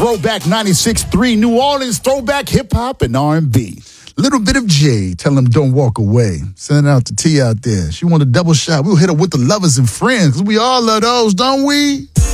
Throwback 96.3 New Orleans, throwback hip-hop and R&B. Little bit of J, tell them don't walk away. Sending out to T out there. She want a double shot. We'll hit her with the lovers and friends, because we all love those, don't we?